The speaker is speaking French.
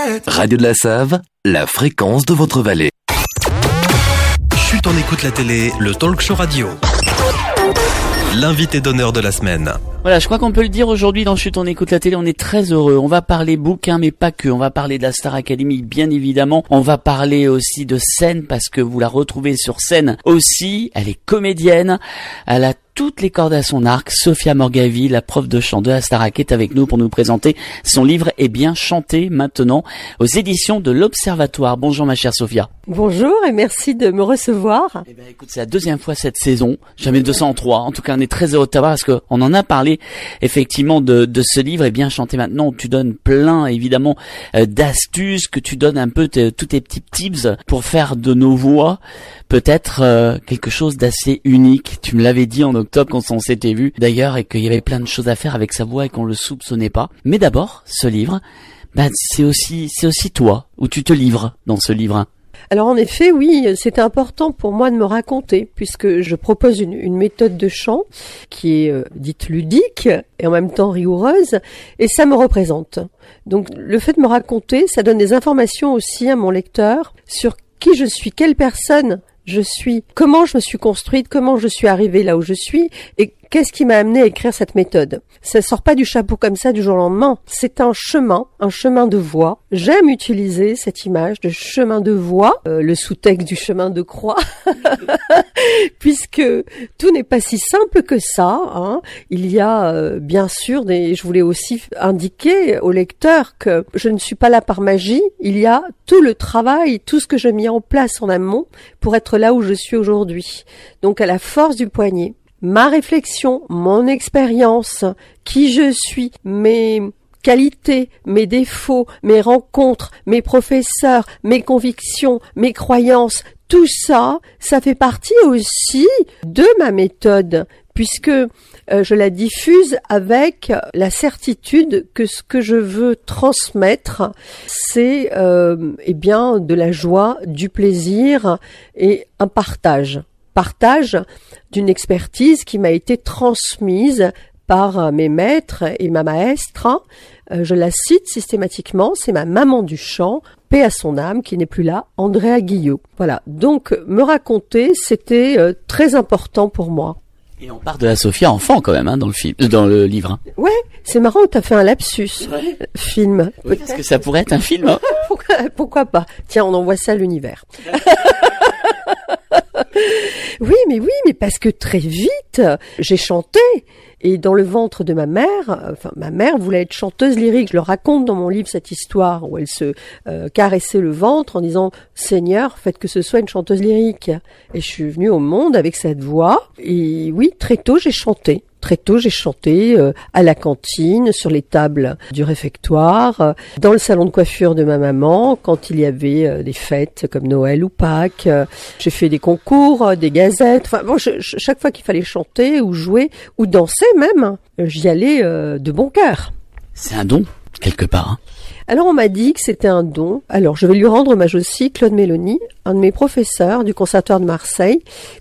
Radio de la Save, la fréquence de votre vallée. Chut, on écoute la télé, le talk show radio. L'invité d'honneur de la semaine. Voilà, je crois qu'on peut le dire aujourd'hui dans Chut, on écoute la télé, on est très heureux. On va parler bouquins, mais pas que. On va parler de la Star Academy, bien évidemment. On va parler aussi de scène, parce que vous la retrouvez sur scène aussi. Elle est comédienne. Elle a toutes les cordes à son arc. Sophia Morgavi, la prof de chant de la Starac, est avec nous pour nous présenter son livre Et bien chanté maintenant aux éditions de l'Observatoire. Bonjour ma chère Sophia. Bonjour et merci de me recevoir. Eh ben écoute, c'est la deuxième fois cette saison, jamais 203. En tout cas, on est très heureux de t'avoir parce que on en a parlé effectivement de ce livre Et bien chanté maintenant. Tu donnes plein évidemment d'astuces, que tu donnes un peu tous tes petits tips pour faire de nos voix peut-être quelque chose d'assez unique. Tu me l'avais dit en octobre quand on s'était vu d'ailleurs, et qu'il y avait plein de choses à faire avec sa voix et qu'on le soupçonnait pas. Mais d'abord, ce livre, c'est aussi toi, où tu te livres dans ce livre. Alors en effet, oui, c'était important pour moi de me raconter, puisque je propose une méthode de chant qui est dite ludique et en même temps rigoureuse, et ça me représente. Donc le fait de me raconter, ça donne des informations aussi à mon lecteur sur qui je suis, quelle personne je suis, comment je me suis construite, comment je suis arrivée là où je suis, et qu'est-ce qui m'a amené à écrire cette méthode. Ça sort pas du chapeau comme ça du jour au lendemain. C'est un chemin de voie. J'aime utiliser cette image de chemin de voie, le sous-texte du chemin de croix, puisque tout n'est pas si simple que ça. Hein. Il y a bien sûr je voulais aussi indiquer au lecteur que je ne suis pas là par magie. Il y a tout le travail, tout ce que j'ai mis en place en amont pour être là où je suis aujourd'hui. Donc à la force du poignet, ma réflexion, mon expérience, qui je suis, mes qualités, mes défauts, mes rencontres, mes professeurs, mes convictions, mes croyances, tout ça, ça fait partie aussi de ma méthode, puisque je la diffuse avec la certitude que ce que je veux transmettre, c'est bien de la joie, du plaisir et un partage d'une expertise qui m'a été transmise par mes maîtres et ma maestra. Je la cite systématiquement, c'est ma maman du chant, paix à son âme, qui n'est plus là, Andrea Guillot. Voilà, donc me raconter, c'était très important pour moi. Et on part de la Sophia enfant quand même, hein, dans le livre. Hein. Ouais, c'est marrant, t'as fait un lapsus. Ouais. Film. Oui, parce que ça pourrait être un film. Hein. Pourquoi pas? Tiens, on envoie ça à l'univers. Oui, mais parce que très vite, j'ai chanté. Et dans le ventre de ma mère voulait être chanteuse lyrique. Je le raconte dans mon livre, cette histoire où elle se caressait le ventre en disant « Seigneur, faites que ce soit une chanteuse lyrique ». Et je suis venue au monde avec cette voix. Et oui, très tôt, j'ai chanté. Très tôt, j'ai chanté à la cantine, sur les tables du réfectoire, dans le salon de coiffure de ma maman, quand il y avait des fêtes comme Noël ou Pâques. J'ai fait des concours, des gazettes. Enfin bon, chaque fois qu'il fallait chanter ou jouer ou danser même, j'y allais de bon cœur. C'est un don, quelque part. Hein. Alors on m'a dit que c'était un don. Alors je vais lui rendre hommage aussi, Claude Méloni, un de mes professeurs du Conservatoire de Marseille,